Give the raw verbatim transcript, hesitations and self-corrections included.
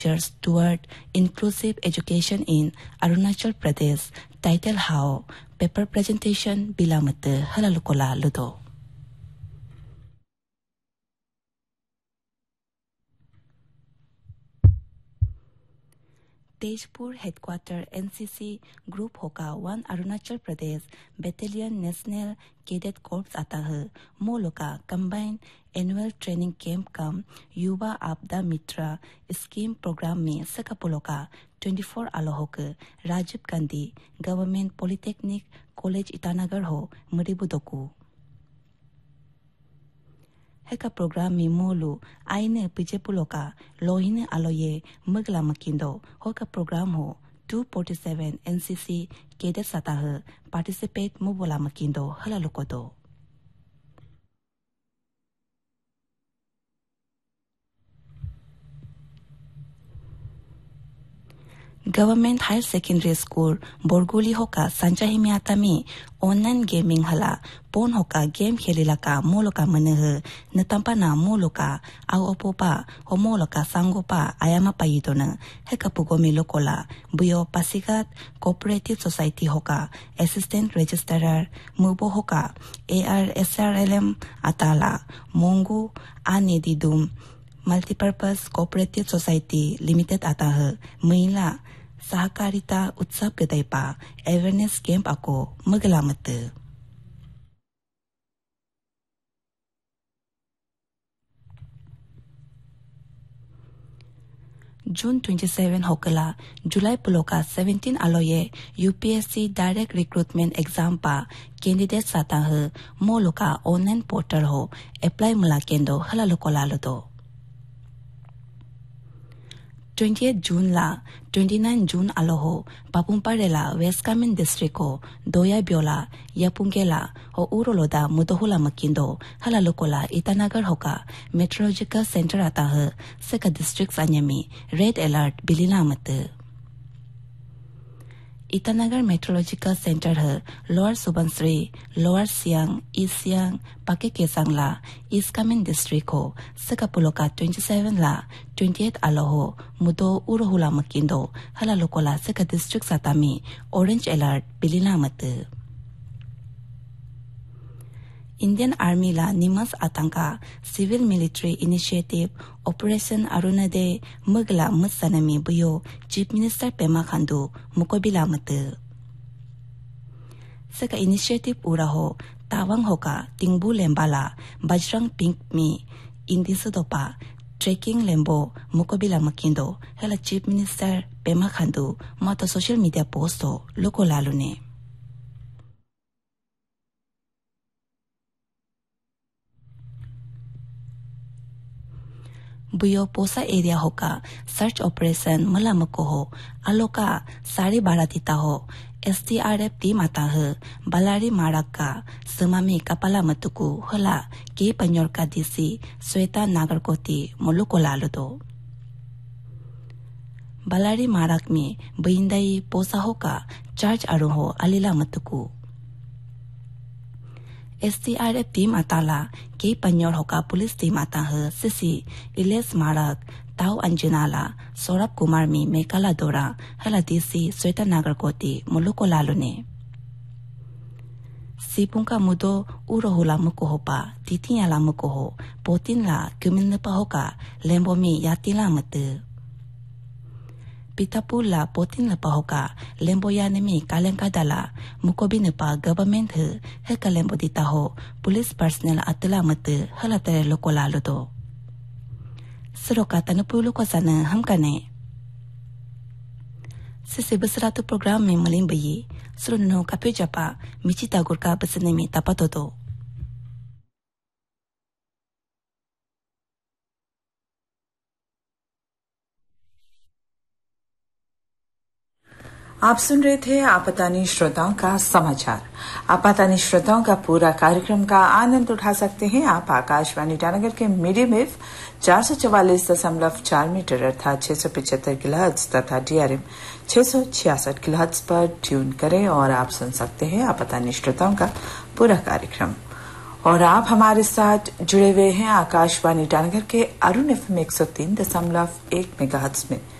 toward inclusive education in Arunachal Pradesh. Title how paper presentation bilamate halalukola ludo. Tezpur headquarter NCC group होका one Arunachal Pradesh battalion national cadet corps आता है मोलोका combined annual training camp कम युवा आपदा मित्र scheme programme में सकापोलोका चौबीस आलोहक Rajiv Gandhi government polytechnic college Itanagar हो मरिबुदोकू हेका programme में मोलू आईने पिजेपुलोका लोहिने आलोये मगला मकिंदो होका प्रोग्राम हो दो सौ सैंतालीस एनसीसी कैडेट साता है participate मुबोला मकिंदो हलालुकोदो government higher secondary school Borguli होका संचाही में आता में ऑनलाइन गेमिंग हला पोन होका गेम खेलिला का मोलोका मनह नतंपा ना मोलोका आउ ओपोपा हो मोलोका सांगोपा आयामा पाइदोन हेका पुगोमी लोकोला बुयो पासिगात कोऑपरेटिव सोसाइटी होका असिस्टेंट रजिस्ट्रार मुबो होका एआरएसआरएलएम अताला मोंगू आने दिदुम मल्टीपर्पज कोऑपरेटिव सोसाइटी लिमिटेड आता है महिला सहकारिता उत्सव के दैपा अवेयरनेस कैंप आको मगलामत जून सत्ताईस होकला जुलाई पुलोका सत्रह आलोये यूपीएससी डायरेक्ट रिक्रूटमेंट एग्जाम पा कैंडिडेट साता है मोलोका ऑनलाइन पोर्टल हो अप्लाई मुला केंदो हलालोकोला लदो अट्ठाईस जून ला उनतीस जून आलोहो पापुम्पारेला वेस्ट कामेंग डिस्ट्रिक्ट को दोया ब्योला यापुंगेला हो उरोलोदा मुदोहुला मकिंदो हलालोकोला ईटानगर होका मेट्रोलॉजिकल सेंटर आता है सेका डिस्ट्रिक्ट अन्यमी रेड अलर्ट बिलिला मत ईटानगर मेट्रोलॉजिकल सेंटर है lower Subansiri lower Siang east Siang पाके केसांगला ईस्ट कामेंग डिस्ट्रिक्ट हो सकापुलोका सत्ताईस ला अट्ठाईस आलोहो मुदो उरोहुला मकिंदो हलालोकोला सका डिस्ट्रिक्ट सातामी ऑरेंज अलर्ट बिलिला मत इंडियन आर्मी ला निमस आतंका civil military initiative operation Arunoday मगला मसनमी बुयो चीफ मिनिस्टर पेमा खांडू मुकोबिला मत सका इनिशिएटिव उरा हो तावांग होका तिंगबू लेम्बाला बजरंग पिंक में इंदिसदोपा ट्रेकिंग लेम्बो मुकोबिला मकिंदो हला chief minister Pema Khandu मातो social media post हो लोको लालुने बुयो पोसा एरिया होका सर्च ऑपरेशन मलामको हो आलोका साढ़े बारह तीता हो एसडीआरएफ टीम आता है बलारी मारक का समामी कपाला मतुकु हला के पंजोर का डीसी श्वेता नागरकोटी मुलुको लालुदो बलारी मारक में बिंदाई पोसा होका चार्ज अरुहो अलीला मतुकु एसडीआरएफ टीम आताला के पंजोर होका पुलिस टीम आता है सिसी इलेस मारक ताऊ अंजनाला सौरभ कुमार में मेकाला दोरा हला डीसी श्वेता नागरकोटी मुलुको लालुने सिपुंका मुदो उरोहुला मुको होपा तिथियाला मुको हो पोतिनला कुमिनपा होका लेम्बो में यातिला मत पितापुला पोतिन लपाहोका लेम्बोयाने में कालेंका दाला मुकोबी नपा गवर्नमेंट है है कलेम्बो दिता हो पुलिस पर्सनल अतला मत हला तेरे लोको लालो दो सरोका तनपुलो को सन हम कने सिसे बसरातु प्रोग्राम में मलिन बई सुरनो कापे जपा मिचिता गुरका बसने में तपातो दो आप सुन रहे थे आपातानी श्रोताओं का समाचार। आपातानी श्रोताओं का पूरा कार्यक्रम का आनंद उठा सकते हैं आप आकाशवाणी ईटानगर के मीडियम वेव चार सौ चवालीस दशमलव चार मीटर अर्थात छह सौ पिछहत्तर किलोहर्ट्ज तथा डीआरएम छह सौ छियासठ किलोहर्ट्ज पर ट्यून करें और आप सुन सकते हैं आपातानी श्रोताओं का पूरा कार्यक्रम। और आप हमारे साथ जुड़े हुए हैं आकाशवाणी ईटानगर के अरुण एफएम एक सौ तीन दशमलव एक मेगाहर्ट्ज में।